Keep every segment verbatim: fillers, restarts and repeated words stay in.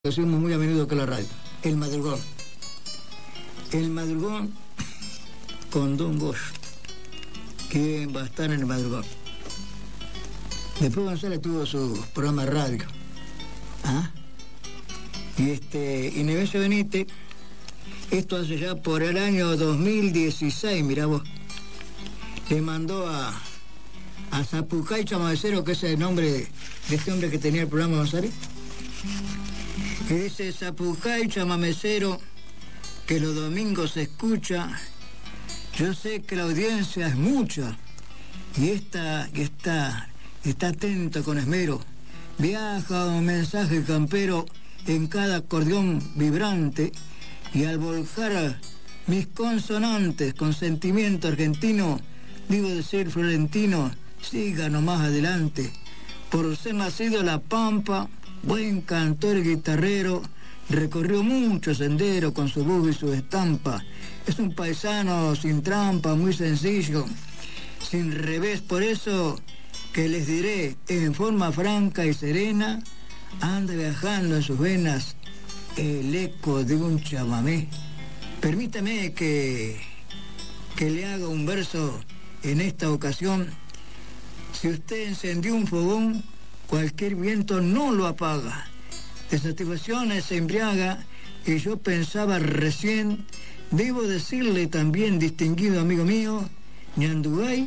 Lo hacemos muy a menudo que la radio. El madrugón. El madrugón con Don Bosch. ¿Quién va a estar en el madrugón? Después González tuvo su programa de radio. ¿Ah? Y este, y Nemesio Benítez, esto hace ya por el año dos mil dieciséis, mirá vos, le mandó a, a Zapucay Chamamecero, que es el nombre de, de este hombre que tenía el programa González. Y dice: Zapucay Chamamecero, que los domingos se escucha. Yo sé que la audiencia es mucha y está, y está, está atento con esmero. Viaja un mensaje campero en cada acordeón vibrante, y al volcar mis consonantes con sentimiento argentino, digo de ser florentino, siga nomás adelante. Por ser nacido en La Pampa, buen cantor y guitarrero, recorrió mucho sendero con su voz y su estampa. Es un paisano sin trampa, muy sencillo, sin revés. Por eso que les diré, en forma franca y serena, anda viajando en sus venas el eco de un chamamé. Permítame que, que le haga un verso en esta ocasión. Si usted encendió un fogón, cualquier viento no lo apaga. De satisfacciones se embriaga, y yo pensaba recién, debo decirle también, distinguido amigo mío, Ñandugay,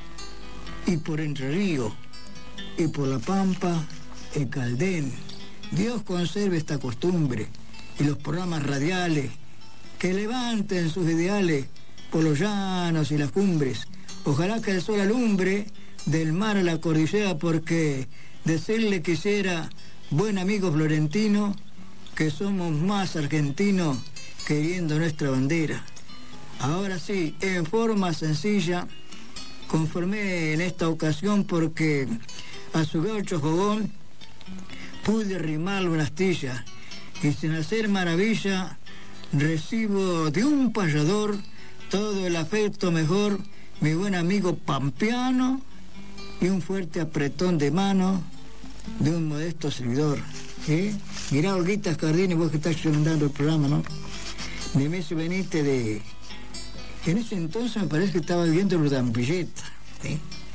y por Entre Río, y por La Pampa, el Caldén. Dios conserve esta costumbre, y los programas radiales que levanten sus ideales por los llanos y las cumbres. Ojalá que el sol alumbre del mar a la cordillera, porque decirle quisiera, buen amigo florentino, que somos más argentinos queriendo nuestra bandera. Ahora sí, en forma sencilla, conformé en esta ocasión porque a su gaucho fogón pude rimarle una astilla, y sin hacer maravilla recibo de un payador todo el afecto mejor, mi buen amigo pampeano, y un fuerte apretón de mano de un modesto servidor. ¿Eh? Mirá, Olguita Scardini, vos que estás secundando el programa, ¿no? Nemesio Benítez de... En ese entonces me parece que estaba viviendo en Urdampilleta. ¿Eh?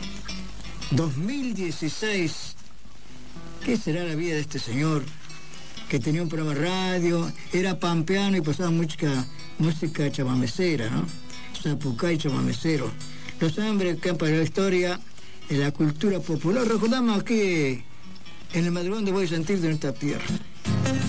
dos mil dieciséis. ¿Qué será la vida de este señor? Que tenía un programa de radio, era pampeano y pasaba música, música chamamecera, ¿no? Zapucay Chamamecero. Los hombres que han para la historia, en la cultura popular. Recordamos aquí en el madrugón de Voy a Sentir de nuestra tierra.